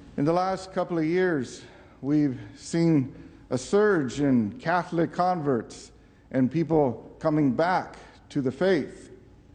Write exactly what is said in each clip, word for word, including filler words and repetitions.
In the last couple of years, we've seen a surge in Catholic converts and people coming back to the faith.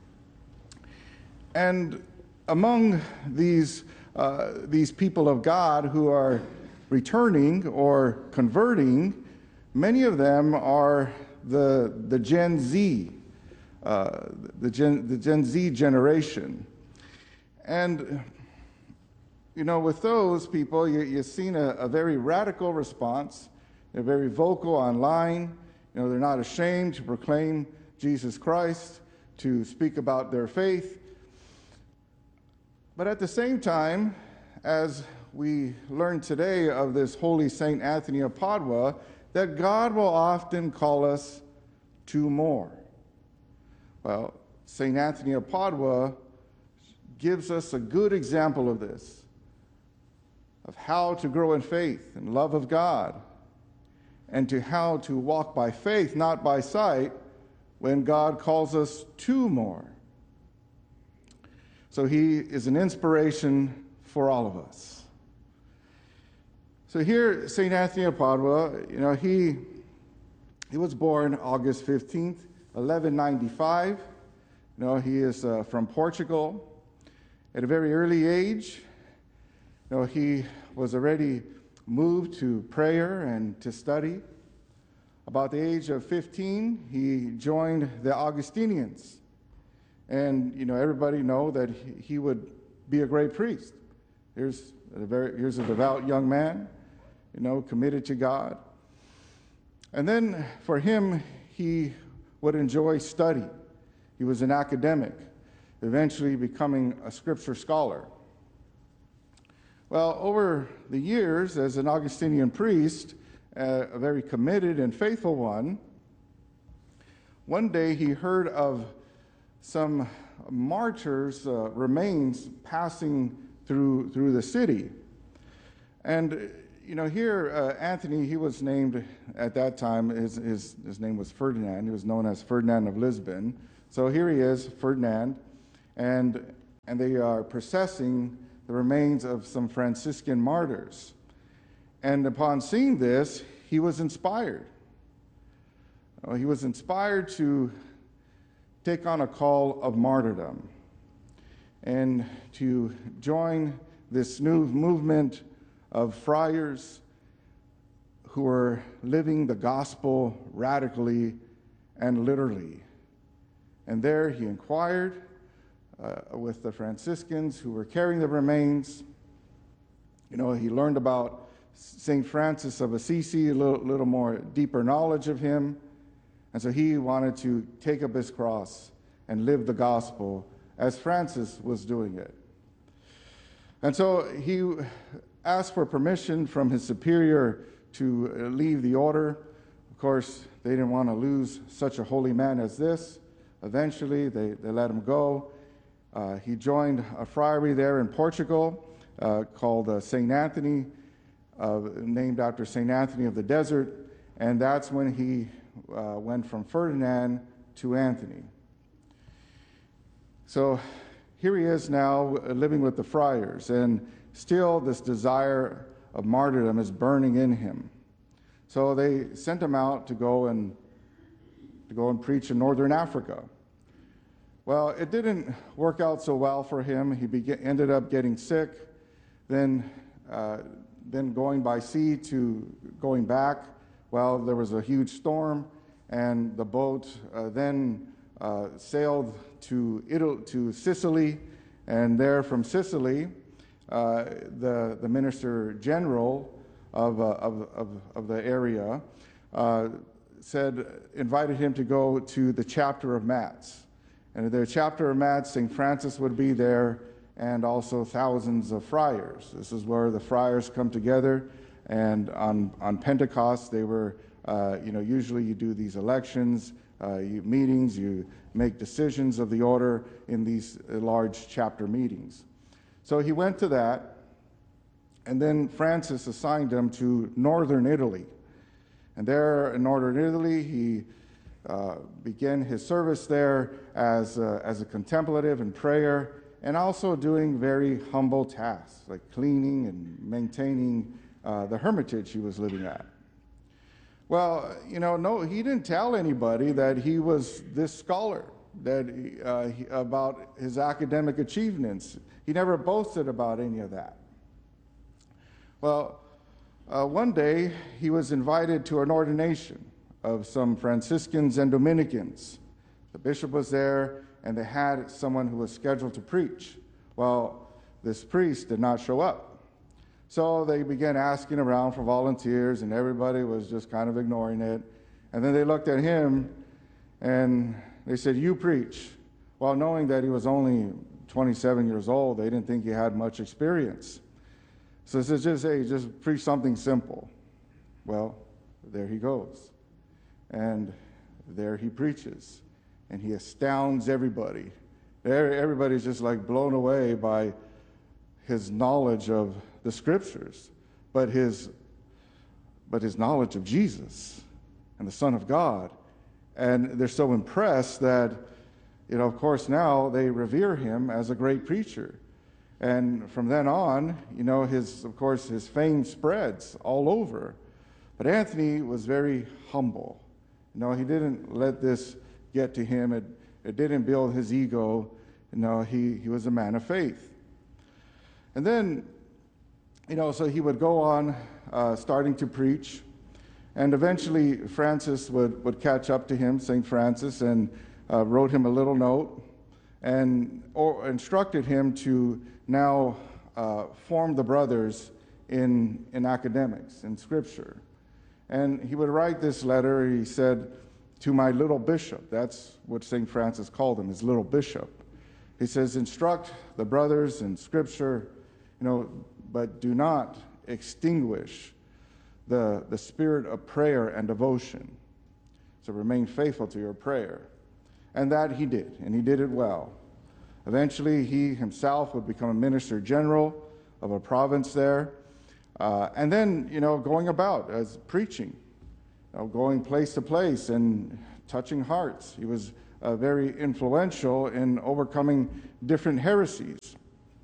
And among these, uh, these people of God who are returning or converting, many of them are the, the Gen Z, uh, the, Gen, the Gen Z generation. And, you know, with those people, you, you've seen a, a very radical response. They're very vocal online. You know, they're not ashamed to proclaim Jesus Christ, to speak about their faith. But at the same time, as we learn today of this holy Saint Anthony of Padua, that God will often call us to more. Well, Saint Anthony of Padua gives us a good example of this, of how to grow in faith and love of God, and to how to walk by faith, not by sight, when God calls us to more. So he is an inspiration for all of us. So here, Saint Anthony of Padua, you know, he, he was born August fifteenth, eleven ninety-five. You know, he is uh, from Portugal. At a very early age, you know, he was already moved to prayer and to study. About the age of fifteen, he joined the Augustinians. And, you know, everybody know that he would be a great priest. Here's a, very, here's a devout young man, you know, committed to God. And then for him, he would enjoy study. He was an academic, eventually becoming a scripture scholar. Well, over the years, as an Augustinian priest, uh, a very committed and faithful one, one day he heard of some martyrs' uh, remains passing through through the city. And, you know, here, uh, Anthony, he was named at that time, his, his, his name was Ferdinand. He was known as Ferdinand of Lisbon. So here he is, Ferdinand, and, and they are processing the remains of some Franciscan martyrs. And upon seeing this, he was inspired. Uh, he was inspired to take on a call of martyrdom and to join this new movement of friars who are living the gospel radically and literally. And there he inquired uh, with the Franciscans who were carrying the remains. You know, he learned about Saint Francis of Assisi, a little, little more deeper knowledge of him. And so he wanted to take up his cross and live the gospel as Francis was doing it. And so he asked for permission from his superior to leave the order. Of course, they didn't want to lose such a holy man as this. Eventually, they, they let him go. Uh, he joined a friary there in Portugal uh, called uh, Saint Anthony, uh, named after Saint Anthony of the Desert. And that's when he Uh, went from Ferdinand to Anthony. So here he is now uh, living with the friars, and still this desire of martyrdom is burning in him. So they sent him out to go and to go and preach in northern Africa. Well, it didn't work out so well for him. He began, ended up getting sick, then uh, then going by sea to going back. Well, there was a huge storm, and the boat uh, then uh, sailed to Italy, to Sicily, and there from Sicily, uh, the the minister general of uh, of, of of the area uh, said invited him to go to the chapter of Metz, and at the chapter of Metz, Saint Francis would be there, and also thousands of friars. This is where the friars come together. And on, on Pentecost, they were, uh, you know, usually you do these elections, uh, you, meetings, you make decisions of the order in these uh, large chapter meetings. So he went to that, and then Francis assigned him to northern Italy. And there in northern Italy, he uh, began his service there as, uh, as a contemplative in prayer and also doing very humble tasks like cleaning and maintaining uh, the hermitage he was living at. Well, you know, no, he didn't tell anybody that he was this scholar, that uh, he, about his academic achievements. He never boasted about any of that. Well, uh, one day he was invited to an ordination of some Franciscans and Dominicans. The bishop was there, and they had someone who was scheduled to preach. Well, this priest did not show up. So they began asking around for volunteers, and everybody was just kind of ignoring it. And then they looked at him, and they said, "You preach." Well, knowing that he was only twenty-seven years old, they didn't think he had much experience. So they said, just, hey, just preach something simple. Well, there he goes. And there he preaches. And he astounds everybody. Everybody's just like blown away by his knowledge of the scriptures, but his, but his knowledge of Jesus and the Son of God. And they're so impressed that, you know, of course, now they revere him as a great preacher. And from then on, you know, his, of course, his fame spreads all over. But Anthony was very humble. You know, he didn't let this get to him. It, it didn't build his ego. You know, he, he was a man of faith. And then, you know, so he would go on uh, starting to preach. And eventually Francis would, would catch up to him, Saint Francis, and uh, wrote him a little note and or instructed him to now uh, form the brothers in, in academics, in scripture. And he would write this letter, he said, "To my little bishop." That's what Saint Francis called him, his little bishop. He says, "Instruct the brothers in scripture, you know, but do not extinguish the, the spirit of prayer and devotion. So remain faithful to your prayer." And that he did, and he did it well. Eventually, he himself would become a minister general of a province there. Uh, and then, you know, going about as preaching, you know, going place to place and touching hearts. He was uh, very influential in overcoming different heresies.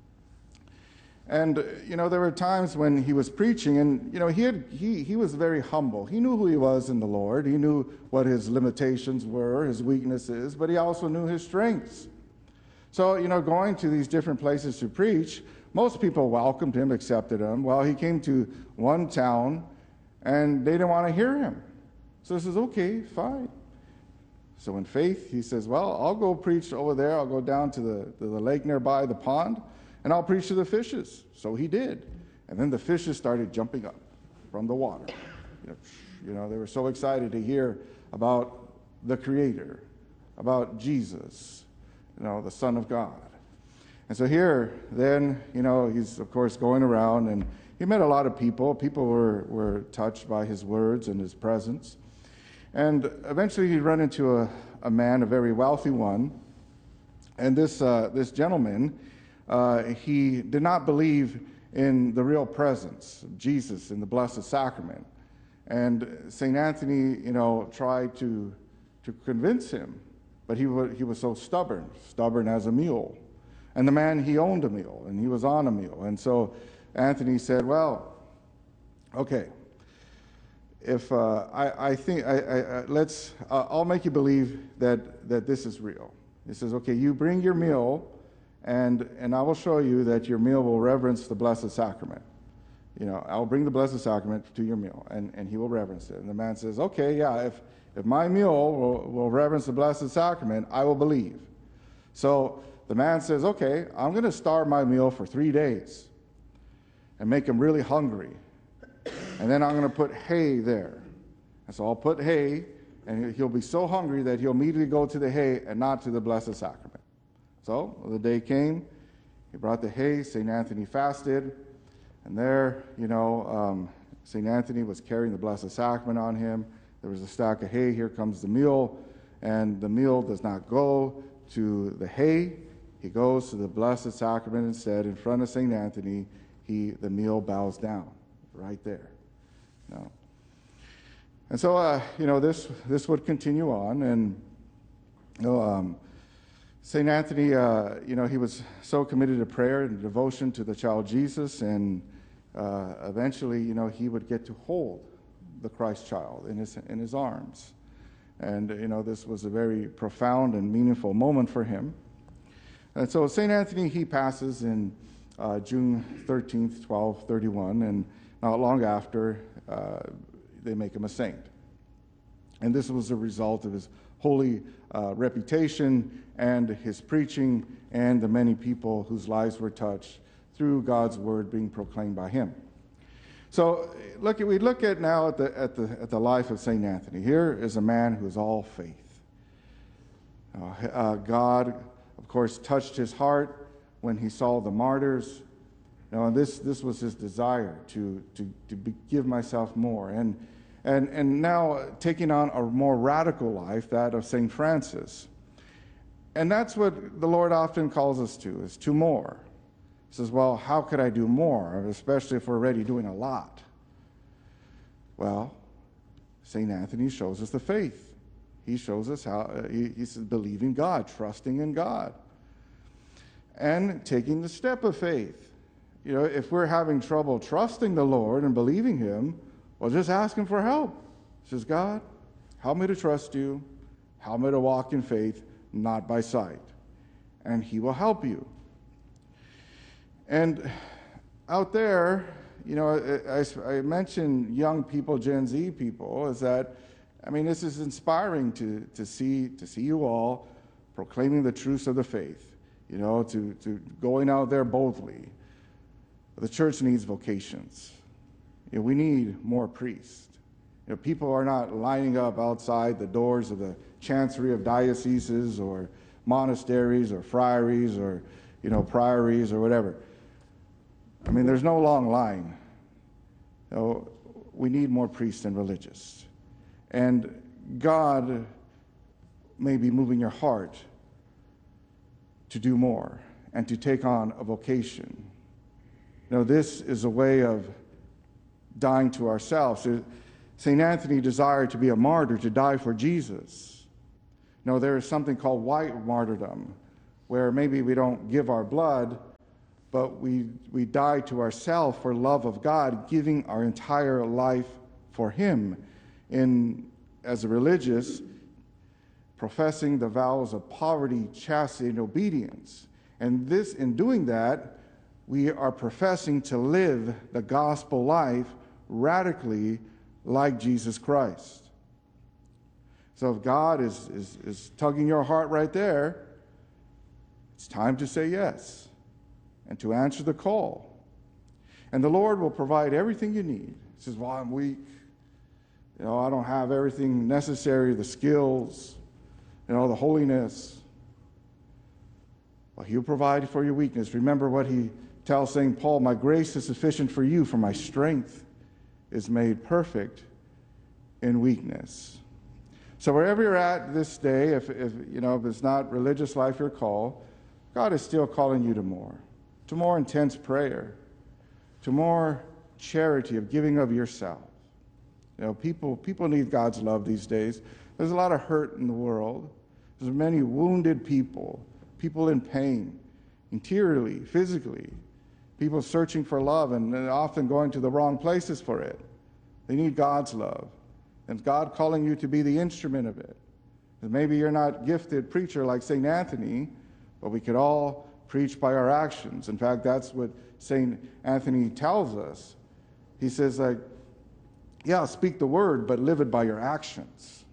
And, you know, there were times when he was preaching, and, you know, he, had, he, he was very humble. He knew who he was in the Lord. He knew what his limitations were, his weaknesses, but he also knew his strengths. So, you know, going to these different places to preach, most people welcomed him, accepted him. Well, he came to one town, and they didn't want to hear him. So he says, "Okay, fine." So in faith, he says, "Well, I'll go preach over there. I'll go down to the, to the lake nearby, the pond, and I'll preach to the fishes." So he did. And then the fishes started jumping up from the water. You know, you know, they were so excited to hear about the Creator, about Jesus, you know, the Son of God. And so here, then, you know, he's, of course, going around, and he met a lot of people. People were, were touched by his words and his presence. And eventually he'd run into a, a man, a very wealthy one. And this, uh, this gentleman, uh, he did not believe in the real presence of Jesus in the Blessed Sacrament. And Saint Anthony, you know, tried to, to convince him, but he, w- he was so stubborn, stubborn as a mule. And the man, he owned a mule, and he was on a mule. And so Anthony said, "Well, okay, if uh, I, I think, I, I, I, let's, uh, I'll make you believe that, that this is real." He says, "Okay, you bring your meal, and, and I will show you that your meal will reverence the Blessed Sacrament. You know, I'll bring the Blessed Sacrament to your meal," and, and he will reverence it. And the man says, "Okay, yeah, if, if my meal will, will reverence the Blessed Sacrament, I will believe." So the man says, "Okay, I'm going to starve my meal for three days and make him really hungry. And then I'm going to put hay there. And so I'll put hay, and he'll be so hungry that he'll immediately go to the hay and not to the Blessed Sacrament." So the day came. He brought the hay. Saint Anthony fasted. And there, you know, um, Saint Anthony was carrying the Blessed Sacrament on him. There was a stack of hay. Here comes the meal. And the meal does not go to the hay. He goes to the Blessed Sacrament instead. In front of Saint Anthony, he the meal bows down right there. You know. And so, uh, you know, this this would continue on. And, you know, um, Saint Anthony, uh, you know, he was so committed to prayer and devotion to the child Jesus, and uh, eventually, you know, he would get to hold the Christ child in his in his arms. And, you know, this was a very profound and meaningful moment for him. And so Saint Anthony, he passes in uh, June thirteenth, twelve thirty-one, and not long after, uh, they make him a saint. And this was a result of his holy uh, reputation and his preaching and the many people whose lives were touched through God's word being proclaimed by him. So look, we look at now at the, at the, at the life of Saint Anthony. Here is a man who is all faith. Uh, uh, God, of course, touched his heart when he saw the martyrs. You know, and this, this was his desire to, to, to be, give myself more. And, and, and now taking on a more radical life, that of Saint Francis. And that's what the Lord often calls us to, is to more. He says, well, how could I do more, especially if we're already doing a lot? Well, Saint Anthony shows us the faith. He shows us how, uh, he, he says, believing God, trusting in God, and taking the step of faith. You know, if we're having trouble trusting the Lord and believing him, well, just ask him for help. He says, God, help me to trust you, help me to walk in faith, not by sight. And he will help you. And out there, you know, I, I mentioned young people, Gen Z people, is that, I mean, this is inspiring to, to see to see you all proclaiming the truths of the faith, you know, to, to going out there boldly. The church needs vocations. You know, we need more priests. You know, people are not lining up outside the doors of the chancery of dioceses or monasteries or friaries or, you know, priories or whatever. I mean, there's no long line. You know, we need more priests and religious. And God may be moving your heart to do more and to take on a vocation. You know, this is a way of dying to ourselves. Saint Anthony desired to be a martyr, to die for Jesus. You know, there is something called white martyrdom, where maybe we don't give our blood, but we, we die to ourselves for love of God, giving our entire life for him. In, as a religious, professing the vows of poverty, chastity, and obedience. And this, in doing that, we are professing to live the gospel life radically like Jesus Christ. So if God is, is, is tugging your heart right there, it's time to say yes and to answer the call. And the Lord will provide everything you need. He says, well, I'm weak. You know, I don't have everything necessary, the skills, you know, the holiness. Well, he'll provide for your weakness. Remember what he tells Saint Paul, my grace is sufficient for you, for my strength is made perfect in weakness. So wherever you're at this day, if, if you know, if it's not religious life your call, God is still calling you to more, to more intense prayer, to more charity of giving of yourself. You know, people, people need God's love these days. There's a lot of hurt in the world. There's many wounded people, people in pain, interiorly, physically, people searching for love and often going to the wrong places for it. They need God's love. And God calling you to be the instrument of it. And maybe you're not a gifted preacher like Saint Anthony, but we could all preach by our actions. In fact, that's what Saint Anthony tells us. He says, like, yeah, speak the word, but live it by your actions.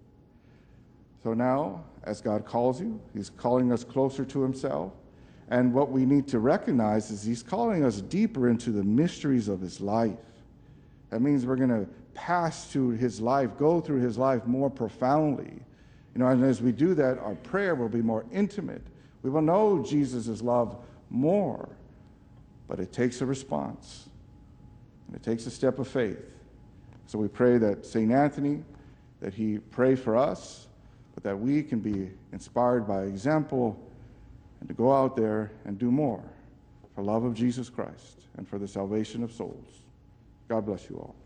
So now, as God calls you, he's calling us closer to himself. And what we need to recognize is he's calling us deeper into the mysteries of his life. That means we're going to pass through his life, go through his life more profoundly. You know, and as we do that, our prayer will be more intimate. We will know Jesus' love more. But it takes a response. And it takes a step of faith. So we pray that Saint Anthony, that he pray for us, but that we can be inspired by example and to go out there and do more for love of Jesus Christ and for the salvation of souls. God bless you all.